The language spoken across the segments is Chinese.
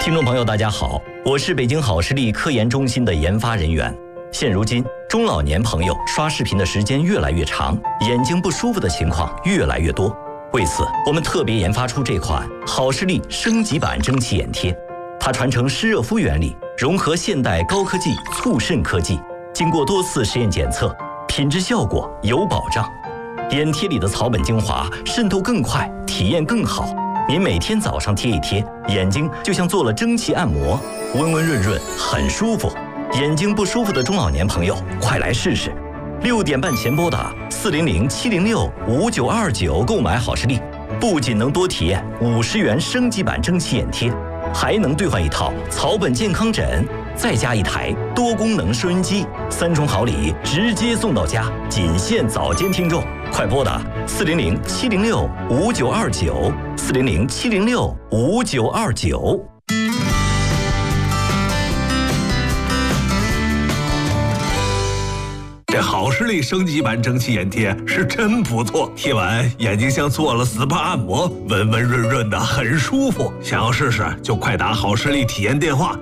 听众朋友大家好，我是北京好视力科研中心的研发人员。现如今中老年朋友刷视频的时间越来越长，眼睛不舒服的情况越来越多。为此我们特别研发出这款好视力升级版蒸汽眼贴，它传承湿热敷原理，融合现代高科技促渗科技，经过多次实验检测，品质效果有保障。眼贴里的草本精华渗透更快，体验更好。您每天早上贴一贴，眼睛就像做了蒸汽按摩，温温润润，很舒服。眼睛不舒服的中老年朋友，快来试试。6点半前拨打400-706-5929购买好视力，不仅能多体验50元升级版蒸汽眼贴，还能兑换一套草本健康枕，再加一台多功能收音机，3重好礼直接送到家，仅限早间听众。快拨打400-706-5929，400-706-5929。 这好视力升级版蒸汽眼贴是真不错，贴完眼睛像做了 SPA 按摩，温温润润的，很舒服。想要试试就快打好视力体验电话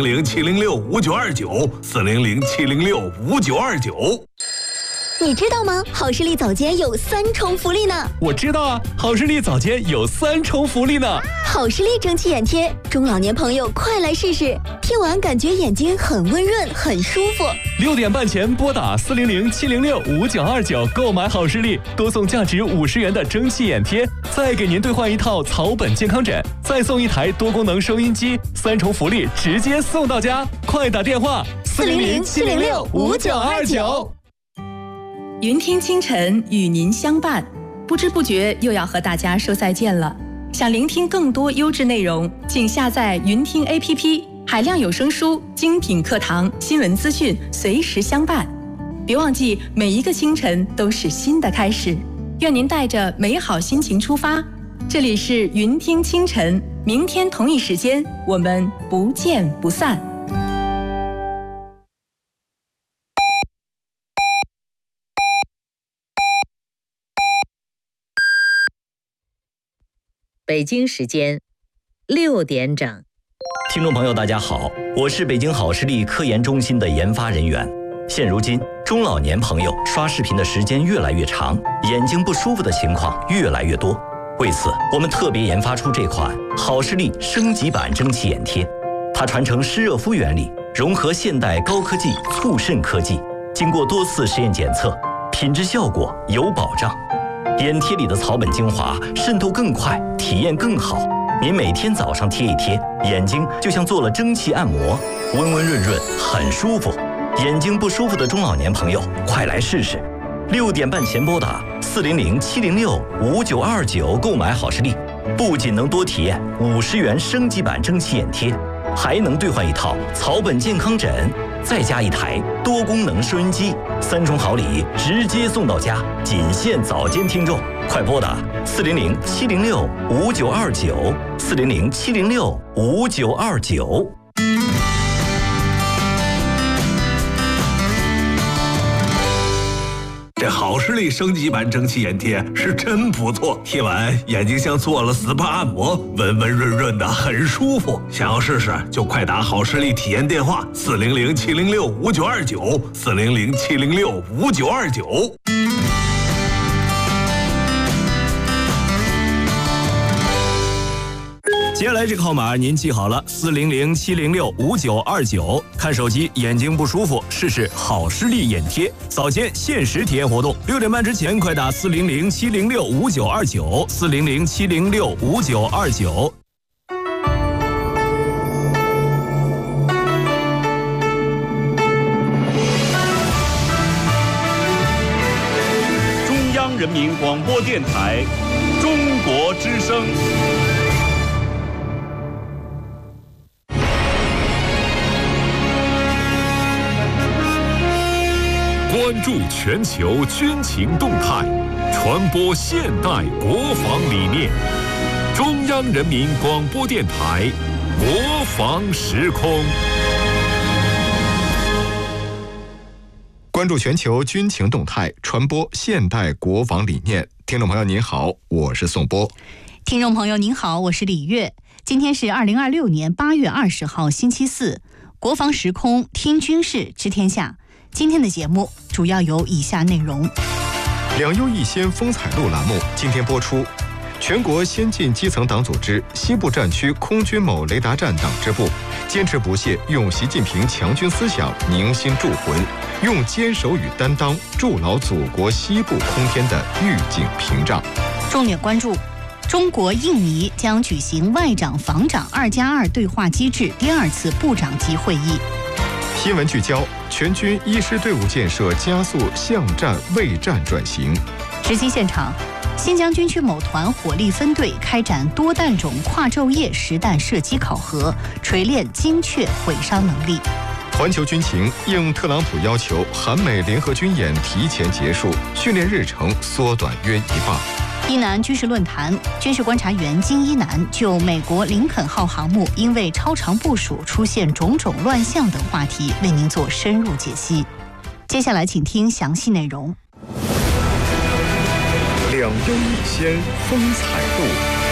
400-706-5929，400-706-5929。 你知道吗？好视力早间有3重福利呢。 我知道啊，好视力早间有3重福利呢。 好视力蒸汽眼贴，中老年朋友快来试试，贴完感觉眼睛很温润，很舒服。 6点半前拨打400-706-5929购买好视力，多送价值50元的蒸汽眼贴，再给您兑换一套草本健康枕，再送一台多功能收音机，3重福利直接送到家。快打电话400-706-5929。 云听清晨与您相伴，不知不觉又要和大家说再见了。想聆听更多优质内容，请下载云听 APP， 海量有声书、精品课堂、新闻资讯随时相伴。别忘记，每一个清晨都是新的开始。愿您带着美好心情出发。这里是云听清晨，明天同一时间我们不见不散。 北京时间6点整。 听众朋友大家好，我是北京好视力科研中心的研发人员。现如今中老年朋友刷视频的时间越来越长，眼睛不舒服的情况越来越多。为此我们特别研发出这款好视力升级版蒸汽眼贴，它传承湿热敷原理，融合现代高科技促渗科技，经过多次实验检测，品质效果有保障。眼贴里的草本精华渗透更快，体验更好。您每天早上贴一贴，眼睛就像做了蒸汽按摩，温温润润，很舒服。眼睛不舒服的中老年朋友，快来试试。6点半前拨打400-706-5929购买好视力，不仅能多体验50元升级版蒸汽眼贴，还能兑换一套草本健康枕，再加一台多功能收音机，3重好礼直接送到家，仅限早间听众。快拨打400-706-5929，400-706-5929。 这好视力升级版蒸汽眼贴是真不错，贴完眼睛像做了 SPA 按摩，温温润润的，很舒服。想要试试就快打好视力体验电话400-706-5929，400-706-5929。 接下来这个号码您记好了，400-706-5929。看手机眼睛不舒服，试试好视力眼贴，早间限时体验活动，6点半之前快打400-706-5929，400-706-5929。 中央人民广播电台中国之声。 关注全球军情动态，传播现代国防理念。中央人民广播电台国防时空。 关注全球军情动态，传播现代国防理念。听众朋友您好，我是宋波。 听众朋友您好，我是李月。 今天是2026年8月20号，星期四。国防时空听军事知天下。今天的节目主要有以下内容： 两优一先风采录栏目今天播出。全国先进基层党组织西部战区空军某雷达站党支部坚持不懈用习近平强军思想凝心铸魂，用坚守与担当筑牢祖国西部空天的预警屏障。 重点关注：中国印尼将举行外长防长2+2对话机制第2次部长级会议。 新闻聚焦：全军医师队伍建设加速巷战卫战转型。 直击现场：新疆军区某团火力分队开展多弹种跨昼夜实弹射击考核，锤炼精确毁伤能力。 环球军情：应特朗普要求，韩美联合军演提前结束，训练日程缩短约一半。 伊南军事论坛，军事观察员金一南就美国林肯号航母因为超长部署出现种种乱象等话题为您做深入解析。接下来请听详细内容。 两优一先风采录。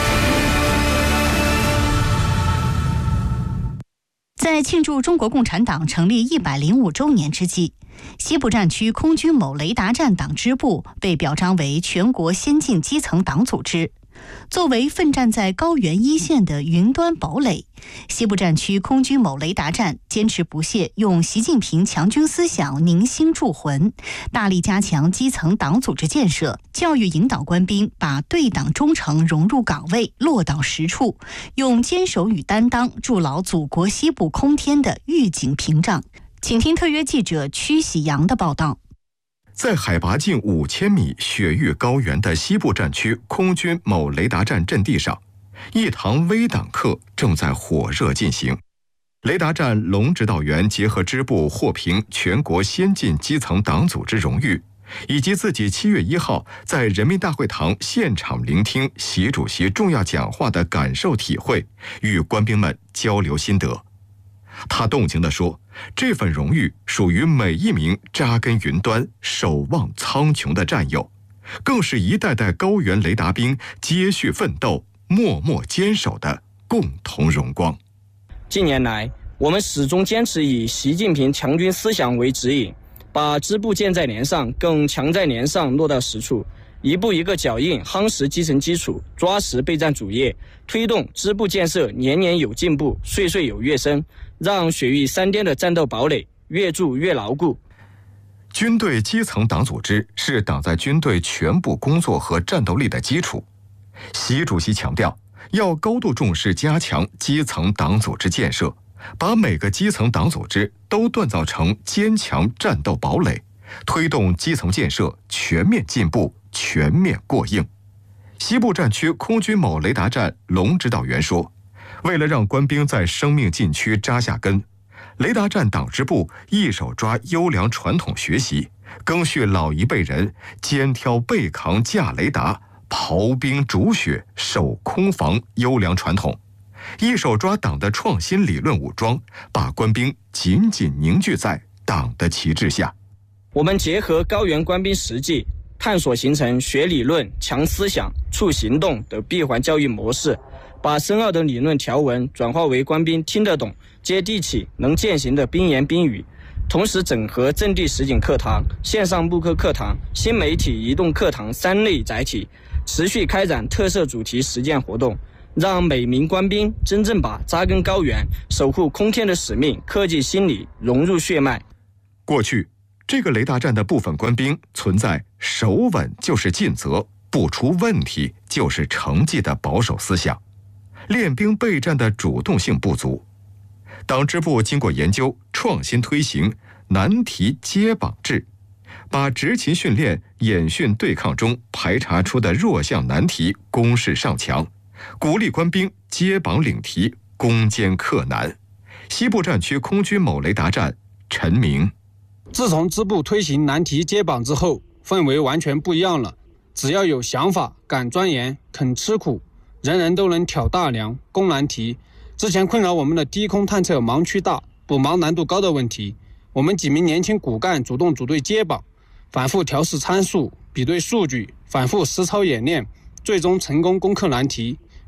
在庆祝中国共产党成立105周年之际，西部战区空军某雷达站党支部被表彰为全国先进基层党组织。作为奋战在高原一线的云端堡垒，西部战区空军某雷达站坚持不懈用习近平强军思想凝心铸魂，大力加强基层党组织建设，教育引导官兵把对党忠诚融入岗位，落到实处，用坚守与担当筑牢祖国西部空天的预警屏障。请听特约记者曲喜阳的报道。 在海拔近5000米雪域高原的西部战区空军某雷达站阵地上，一堂微党课正在火热进行。雷达站龙指导员结合支部获评全国先进基层党组织荣誉，以及自己7月1号在人民大会堂现场聆听习主席重要讲话的感受体会，与官兵们交流心得。他动情地说，这份荣誉属于每一名扎根云端、守望苍穹的战友，更是一代代高原雷达兵接续奋斗、默默坚守的共同荣光。 近年来，我们始终坚持以习近平强军思想为指引，把支部建在连上，更强在连上落到实处，一步一个脚印，夯实基层基础，抓实备战主业，推动支部建设年年有进步，岁岁有跃升，让雪域3巅的战斗堡垒越筑越牢固。 军队基层党组织是党在军队全部工作和战斗力的基础。习主席强调，要高度重视加强基层党组织建设，把每个基层党组织都锻造成坚强战斗堡垒，推动基层建设全面进步、全面过硬。西部战区空军某雷达站龙指导员说，为了让官兵在生命禁区扎下根，雷达站党支部一手抓优良传统学习，赓续老一辈人肩挑背扛架雷达、刨冰煮雪守空防优良传统，一手抓党的创新理论武装，把官兵紧紧凝聚在党的旗帜下。 我们结合高原官兵实际，探索形成学理论、强思想、促行动的闭环教育模式，把深奥的理论条文转化为官兵听得懂、接地气、能践行的兵言兵语，同时整合阵地实景课堂、线上慕课课堂、新媒体移动课堂3类载体，持续开展特色主题实践活动，让每名官兵真正把扎根高原、守护空天的使命刻进心里、融入血脉。 过去，这个雷达站的部分官兵存在守稳就是尽责，不出问题就是成绩的保守思想，练兵备战的主动性不足。党支部经过研究，创新推行难题接榜制，把执勤训练、演训对抗中排查出的弱项难题公示上墙，鼓励官兵接榜领题，攻坚克难。西部战区空军某雷达站陈明， 自从支部推行难题接榜之后，氛围完全不一样了。只要有想法、敢钻研、肯吃苦，人人都能挑大梁、攻难题。之前困扰我们的低空探测盲区大、补盲难度高的问题，我们几名年轻骨干主动组队接榜，反复调试参数，比对数据，反复实操演练，最终成功攻克难题，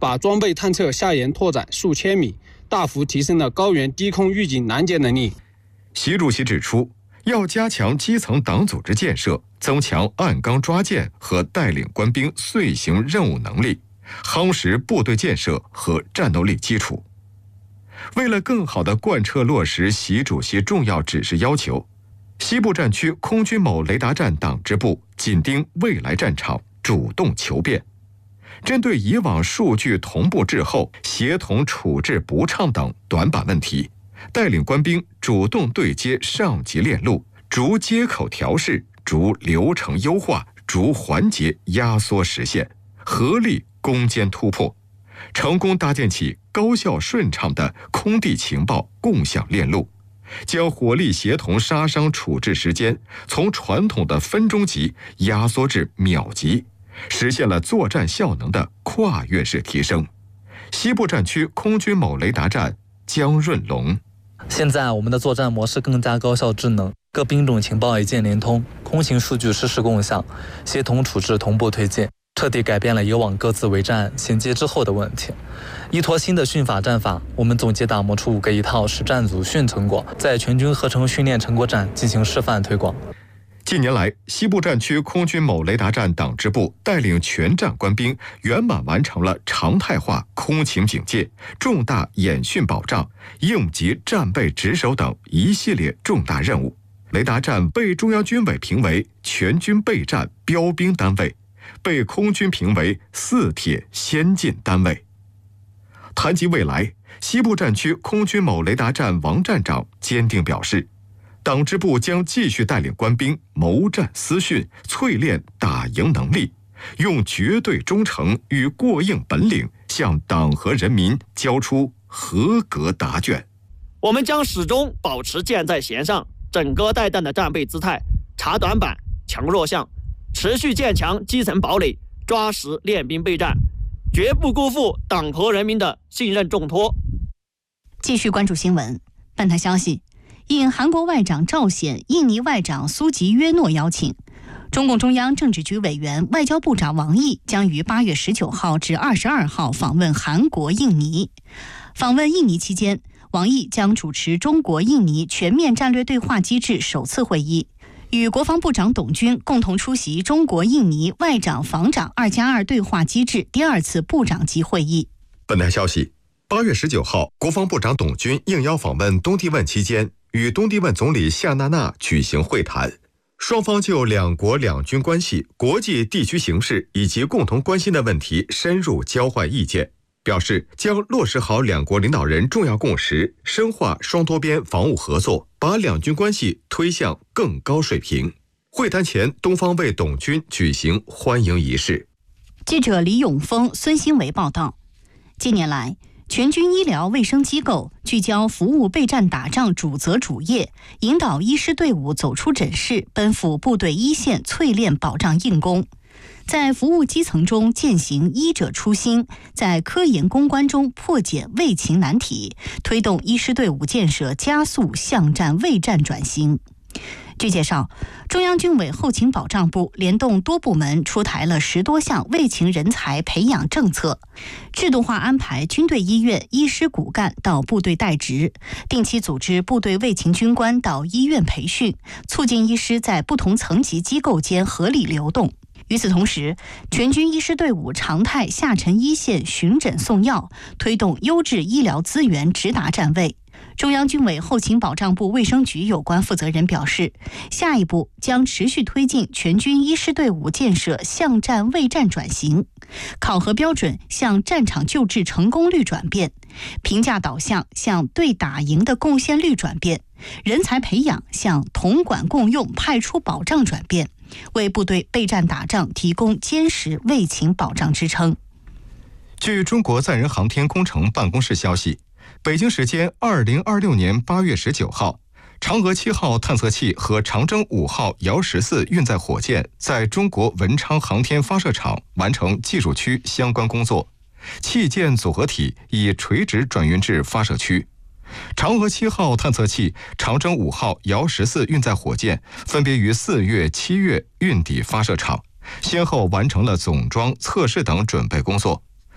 把装备探测下沿拓展数千米，大幅提升了高原低空预警拦截能力。 习主席指出，要加强基层党组织建设，增强按纲抓建和带领官兵遂行任务能力，夯实部队建设和战斗力基础。为了更好地贯彻落实习主席重要指示要求，西部战区空军某雷达站党支部紧盯未来战场，主动求变。针对以往数据同步滞后、协同处置不畅等短板问题，带领官兵主动对接上级链路，逐接口调试，逐流程优化，逐环节压缩实现，合力攻坚突破，成功搭建起高效顺畅的空地情报共享链路，将火力协同杀伤处置时间从传统的分钟级压缩至秒级，实现了作战效能的跨越式提升。西部战区空军某雷达站姜润龙： 现在我们的作战模式更加高效智能，各兵种情报一键联通，空行数据实时共享，协同处置同步推进，彻底改变了以往各自为战衔接之后的问题。依托新的训法战法，我们总结打磨出5个一套实战组训成果，在全军合成训练成果展进行示范推广。 近年来，西部战区空军某雷达站党支部带领全站官兵圆满完成了常态化空情警戒、重大演训保障、应急战备值守等一系列重大任务。雷达站被中央军委评为全军备战标兵单位，被空军评为4铁先进单位。谈及未来，西部战区空军某雷达站王站长坚定表示，党支部将继续带领官兵谋战思训，淬炼打赢能力，用绝对忠诚与过硬本领向党和人民交出合格答卷。 我们将始终保持箭在弦上、整戈待旦的战备姿态，查短板、强弱项，持续建强基层堡垒，抓实练兵备战，绝不辜负党和人民的信任重托。 继续关注新闻。本台消息，应韩国外长赵显、印尼外长苏吉约诺邀请，中共中央政治局委员、外交部长王毅将于8月19号至22号访问韩国、印尼。访问印尼期间，王毅将主持中国印尼全面战略对话机制首次会议，与国防部长董军共同出席中国印尼外长防长2+2对话机制第2次部长级会议。 本台消息，8月19号，国防部长董军应邀访问东帝汶期间，与东帝汶总理夏纳纳举行会谈，双方就两国两军关系、国际地区形势以及共同关心的问题深入交换意见，表示将落实好两国领导人重要共识，深化双多边防务合作，把两军关系推向更高水平。会谈前，东方为董军举行欢迎仪式。 记者李永峰、孙新维报道，近年来，全军医疗卫生机构聚焦服务备战打仗主责主业，引导医师队伍走出诊室，奔赴部队一线淬炼保障硬功，在服务基层中践行医者初心，在科研攻关中破解卫勤难题，推动医师队伍建设加速向战卫战转型。据介绍，中央军委后勤保障部联动多部门出台了10多项卫勤人才培养政策，制度化安排军队医院医师骨干到部队代职，定期组织部队卫勤军官到医院培训，促进医师在不同层级机构间合理流动。与此同时，全军医师队伍常态下沉一线巡诊送药，推动优质医疗资源直达站位。中央军委后勤保障部卫生局有关负责人表示，下一步将持续推进全军医师队伍建设向战卫战转型，考核标准向战场救治成功率转变，评价导向向对打赢的贡献率转变，人才培养向统管共用派出保障转变，为部队备战打仗提供坚实卫勤保障支撑。 据中国载人航天工程办公室消息，北京时间2026年8月19号，嫦娥7号探测器和长征5号遥14运载火箭在中国文昌航天发射场完成技术区相关工作，器件组合体已垂直转运至发射区。嫦娥7号探测器、长征5号遥14运载火箭分别于4月、7月运抵发射场，先后完成了总装、测试等准备工作。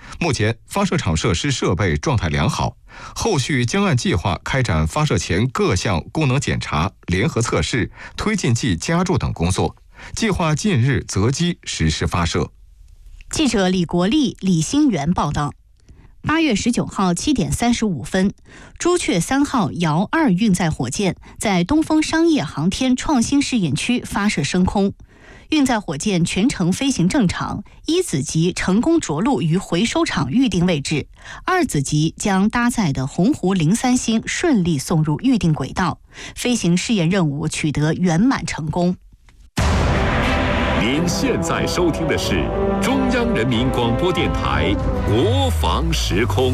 目前发射场设施设备状态良好，后续将按计划开展发射前各项功能检查、联合测试、推进剂加注等工作，计划近日择机实施发射。 记者李国立、李新元报道。8月19号7点35分，朱雀3号遥2运载火箭在东风商业航天创新试验区发射升空。运载火箭全程飞行正常，1子级成功着陆于回收场预定位置，2子级将搭载的鸿鹄03星顺利送入预定轨道，飞行试验任务取得圆满成功。 您现在收听的是中央人民广播电台国防时空。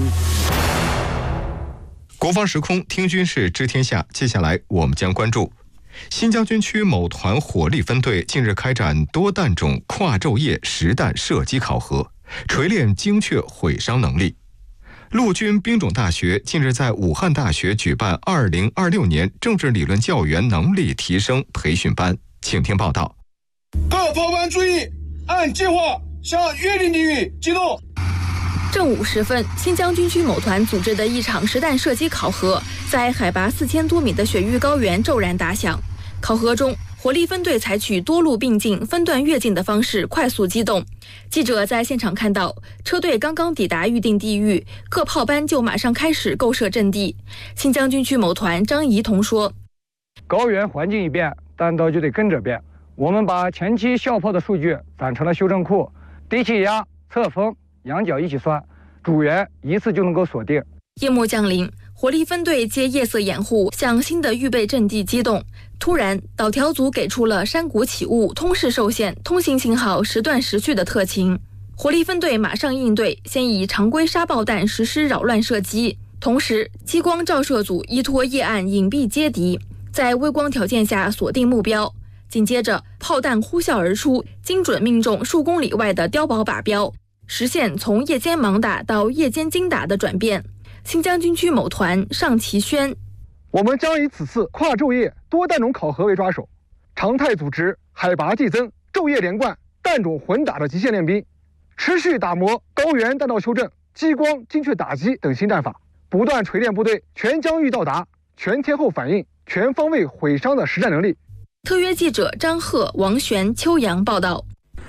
国防时空听军事知天下，接下来我们将关注新疆军区某团火力分队近日开展多弹种跨昼夜实弹射击考核，锤炼精确毁伤能力。陆军兵种大学近日在武汉大学举办2026年政治理论教员能力提升培训班，请听报道。 各炮班注意，按计划向约定地域机动。 正午时分，新疆军区某团组织的一场实弹射击考核，在海拔4000多米的雪域高原骤然打响。考核中，火力分队采取多路并进、分段跃进的方式快速机动。记者在现场看到，车队刚刚抵达预定地域，各炮班就马上开始构设阵地。新疆军区某团张怡彤说：“ 高原环境一变，弹道就得跟着变。我们把前期校炮的数据攒成了修正库，低气压、侧风、仰角一起算，主源一次就能够锁定。” 夜幕降临，火力分队借夜色掩护，向新的预备阵地机动。突然，导调组给出了山谷起雾、通视受限、通行信号时断时续的特情。火力分队马上应对，先以常规沙爆弹实施扰乱射击，同时激光照射组依托夜暗隐蔽接敌，在微光条件下锁定目标。紧接着，炮弹呼啸而出，精准命中数公里外的碉堡靶标，实现从夜间盲打到夜间精打的转变。新疆军区某团尚其轩：“ 我们将以此次跨昼夜多弹种考核为抓手，常态组织海拔递增、昼夜连贯、弹种混打的极限练兵，持续打磨高原弹道修正、激光精确打击等新战法，不断锤炼部队全疆域到达、全天候反应、全方位毁伤的实战能力。” 特约记者张鹤、王璇、邱阳报道。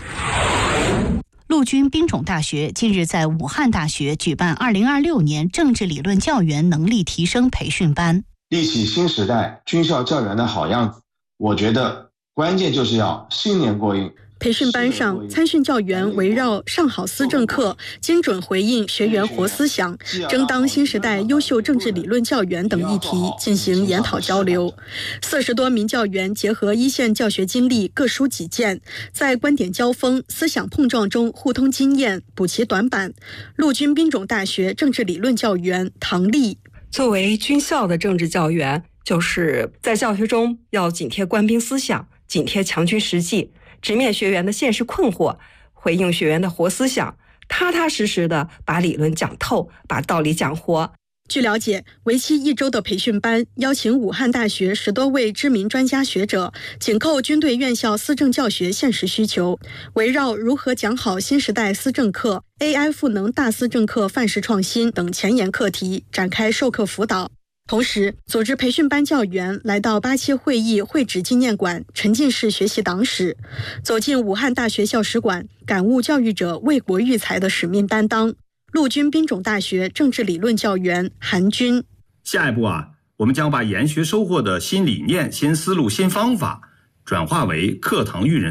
陆军兵种大学近日在武汉大学举办2026年政治理论教员能力提升培训班， 立起新时代军校教员的好样子。我觉得关键就是要信念过硬。 培训班上，参训教员围绕上好思政课，精准回应学员活思想，争当新时代优秀政治理论教员等议题进行研讨交流。40多名教员结合一线教学经历，各抒己见，在观点交锋、思想碰撞中互通经验，补齐短板。陆军兵种大学政治理论教员唐丽：“ 作为军校的政治教员，就是在教学中要紧贴官兵思想，紧贴强军实际，直面学员的现实困惑，回应学员的活思想，踏踏实实的把理论讲透，把道理讲活。” 据了解，为期1周的培训班邀请武汉大学10多位知名专家学者，紧扣军队院校思政教学现实需求，围绕如何讲好新时代思政课、AI 赋能大思政课范式创新等前沿课题展开授课辅导。同时，组织培训班教员来到8·7会议会址纪念馆沉浸式学习党史，走进武汉大学校史馆，感悟教育者为国育才的使命担当。陆军兵种大学政治理论教员韩军：“ 下一步我们将把研学收获的新理念、新思路、新方法转化为课堂育人